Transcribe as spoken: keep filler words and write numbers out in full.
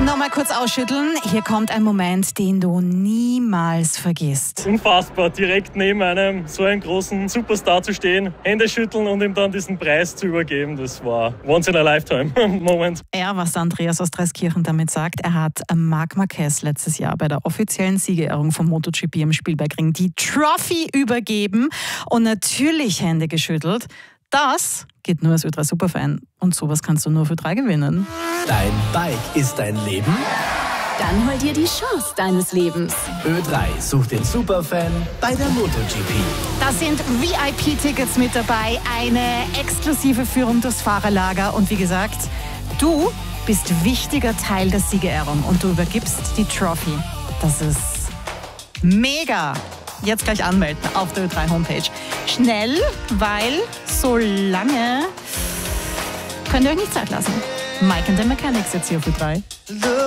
Nochmal kurz ausschütteln. Hier kommt ein Moment, den du niemals vergisst. Unfassbar, direkt neben einem so einen großen Superstar zu stehen, Hände schütteln und ihm dann diesen Preis zu übergeben, das war once in a lifetime Moment. Ja, was der Andreas aus Dreiskirchen damit sagt, er hat Marc Marquez letztes Jahr bei der offiziellen Siegerehrung vom MotoGP am Spielbergring die Trophy übergeben und natürlich Hände geschüttelt. Das geht nur als Ö drei Superfan und sowas kannst du nur für drei gewinnen. Dein Bike ist dein Leben? Dann hol dir die Chance deines Lebens. Ö drei sucht den Superfan bei der MotoGP. Da sind V I P-Tickets mit dabei, eine exklusive Führung durchs Fahrerlager und wie gesagt, du bist wichtiger Teil der Siegerehrung und du übergibst die Trophy. Das ist mega! Jetzt gleich anmelden auf der Ö drei Homepage. Schnell, weil so lange könnt ihr euch nicht Zeit lassen. Mike and the Mechanics jetzt hier auf Ö drei.